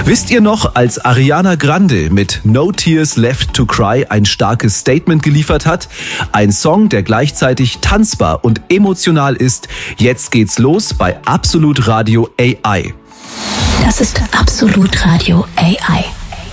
Wisst ihr noch, als Ariana Grande mit No Tears Left to Cry ein starkes Statement geliefert hat? Ein Song, der gleichzeitig tanzbar und emotional ist. Jetzt geht's los bei Absolut Radio AI. Das ist Absolut Radio AI.